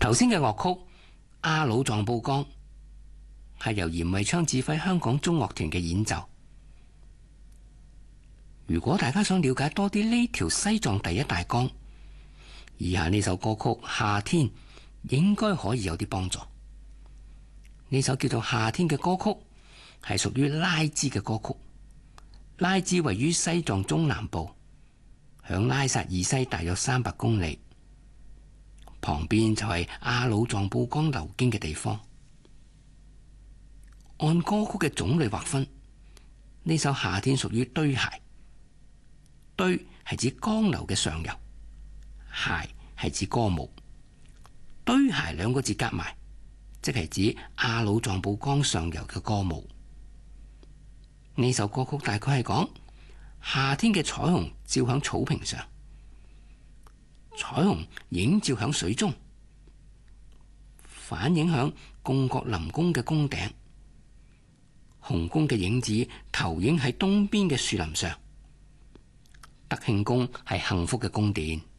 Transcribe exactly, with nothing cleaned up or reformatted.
頭先嘅樂曲《阿魯藏布江》係由嚴惠昌指揮香港中樂團嘅演奏。如果大家想了解多啲呢條西藏第一大江，以下呢首歌曲《夏天》應該可以有啲幫助。呢首叫做《夏天》嘅歌曲係屬於拉孜嘅歌曲。拉孜位於西藏中南部，響拉薩以西大約三百公里，旁邊就係阿魯藏布江流經嘅地方。按歌曲嘅種類劃分，呢首《夏天》屬於堆諧。堆係指江流嘅上游，諧係指歌舞。堆諧兩個字夾埋，即係指阿魯藏布江上游嘅歌舞。呢首歌曲大概係講夏天嘅彩虹照響草坪上，彩虹映照響水中，反映響貢覺林宮嘅宮頂，紅宮嘅影子投影喺東邊嘅樹林上。德慶宮係幸福嘅宮殿。